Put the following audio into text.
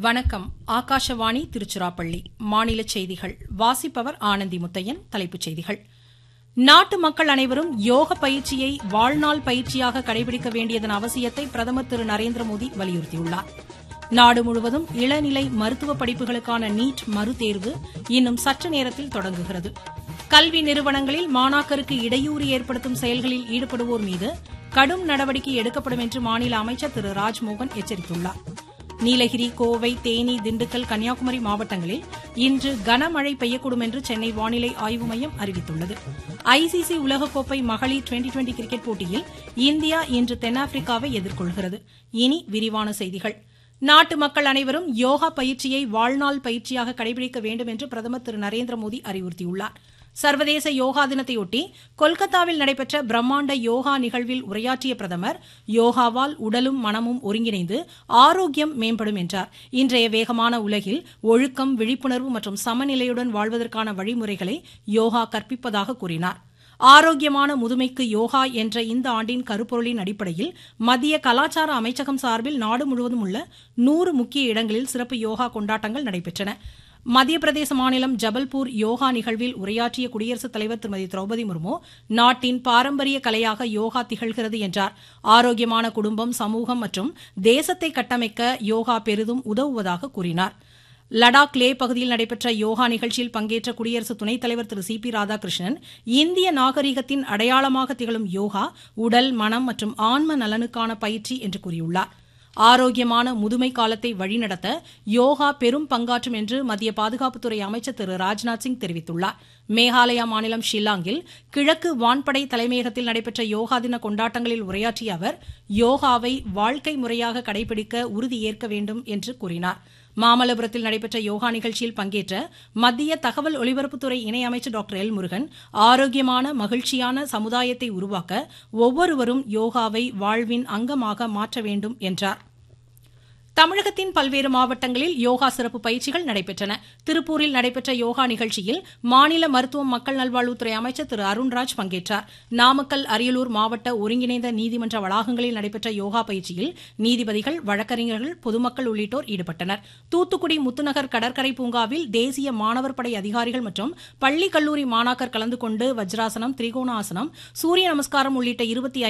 வணக்கம். ஆகாஷவாணி திருச்சிராப்பள்ளி. மாநில செய்திகள் வாசிப்பவர் ஆனந்தி முத்தையன். தலைப்புச் செய்திகள். நாட்டு மக்கள் அனைவரும் யோக பயிற்சியை வாழ்நாள் பயிற்சியாக கடைபிடிக்க வேண்டியதன் அவசியத்தை பிரதமர் திரு நரேந்திரமோடி வலியுறுத்தியுள்ளார். நாடு முழுவதும் இளநிலை மருத்துவ படிப்புகளுக்கான நீட் மறுதேர்வு இன்னும் சற்று நேரத்தில் தொடங்குகிறது. கல்வி நிறுவனங்களில் மாணாக்கருக்கு இடையூறு ஏற்படுத்தும் செயல்களில் ஈடுபடுவோர் மீது கடும் நடவடிக்கை எடுக்கப்படும் என்று மாநில அமைச்சர் திரு ராஜ்மோகன் எச்சரித்துள்ளார். நீலகிரி, கோவை, தேனி, திண்டுக்கல், கன்னியாகுமரி மாவட்டங்களில் இன்று கனமழை பெய்யக்கூடும் என்று சென்னை வானிலை ஆய்வு மையம் அறிவித்துள்ளது. ஐசிசி உலகக்கோப்பை மகளிர் டுவெண்டி கிரிக்கெட் போட்டியில் இந்தியா இன்று தென்னாப்பிரிக்காவை எதிர்கொள்கிறது. இனி விரிவான செய்திகள். நாட்டு மக்கள் அனைவரும் யோகா பயிற்சியை வாழ்நாள் பயிற்சியாக கடைபிடிக்க வேண்டும் என்று பிரதமர் திரு நரேந்திரமோடி அறிவுறுத்தியுள்ளார். சர்வதேச யோகா தினத்தையொட்டி கொல்கத்தாவில் நடைபெற்ற பிரம்மாண்ட யோகா நிகழ்வில் உரையாற்றிய பிரதமர், யோகாவால் உடலும் மனமும் ஒருங்கிணைந்து ஆரோக்கியம் மேம்படும் என்றார். இன்றைய வேகமான உலகில் ஒழுக்கம், விழிப்புணர்வு மற்றும் சமநிலையுடன் வாழ்வதற்கான வழிமுறைகளை யோகா கற்பிப்பதாக கூறினார். ஆரோக்கியமான முதுமைக்கு யோகா என்ற இந்த ஆண்டின் கருப்பொருளின் அடிப்படையில் மத்திய கலாச்சார அமைச்சகம் சார்பில் நாடு முழுவதும் உள்ள 100 முக்கிய இடங்களில் சிறப்பு யோகா கொண்டாட்டங்கள் நடைபெற்றன. மத்திய பிரதேச மாநிலம் ஜபல்பூர் யோகா நிகழ்வில் உரையாற்றிய குடியரசுத் தலைவர் திருமதி திரௌபதி முர்மு, நாட்டின் பாரம்பரிய கலையாக யோகா திகழ்கிறது என்றார். ஆரோக்கியமான குடும்பம், சமூகம் மற்றும் தேசத்தை கட்டமைக்க யோகா பெரிதும் உதவுவதாக கூறினார். லடாக் லே பகுதியில் நடைபெற்ற யோகா நிகழ்ச்சியில் பங்கேற்ற குடியரசு துணைத் தலைவர் திரு சி பி ராதாகிருஷ்ணன், இந்திய நாகரிகத்தின் அடையாளமாக திகழும் யோகா உடல், மனம் மற்றும் ஆன்ம நலனுக்கான பயிற்சி என்று கூறியுள்ளார். ஆரோக்கியமான முதுமை காலத்தை வழிநடத்த யோகா பெரும் பங்காற்றும் என்று மத்திய பாதுகாப்புத்துறை அமைச்சர் திரு ராஜ்நாத் சிங் தெரிவித்துள்ளார். மேகாலயா மாநிலம் ஷில்லாங்கில் கிழக்கு வான்படை தலைமையகத்தில் நடைபெற்ற யோகா தின கொண்டாட்டங்களில் உரையாற்றிய அவர், யோகாவை வாழ்க்கை முறையாக கடைபிடிக்க உறுதியேற்க வேண்டும் என்று கூறினார். மாமல்லபுரத்தில் நடைபெற்ற யோகா நிகழ்ச்சியில் பங்கேற்ற மத்திய தகவல் ஒலிபரப்புத்துறை இணையமைச்சர் டாக்டர் எல் முருகன், ஆரோக்கியமான மகிழ்ச்சியான சமுதாயத்தை உருவாக்க ஒவ்வொருவரும் யோகாவை வாழ்வின் அங்கமாக மாற்ற வேண்டும் என்றார். தமிழகத்தின் பல்வேறு மாவட்டங்களில் யோகா சிறப்பு பயிற்சிகள் நடைபெற்றன. திருப்பூரில் நடைபெற்ற யோகா நிகழ்ச்சியில் மாநில மருத்துவம் மக்கள் நல்வாழ்வுத்துறை அமைச்சர் திரு அருண்ராஜ் பங்கேற்றார். நாமக்கல், அரியலூர் மாவட்ட ஒருங்கிணைந்த நீதிமன்ற வளாகங்களில் நடைபெற்ற யோகா பயிற்சியில் நீதிபதிகள், வழக்கறிஞர்கள், பொதுமக்கள் உள்ளிட்டோர் ஈடுபட்டனர். தூத்துக்குடி முத்துநகர் கடற்கரை பூங்காவில் தேசிய மாணவர் படை அதிகாரிகள் மற்றும் பள்ளி கல்லூரி மாணாக்கர் கலந்து கொண்டு வஜ்ராசனம், திரிகோணாசனம், சூரிய நமஸ்காரம் உள்ளிட்ட 25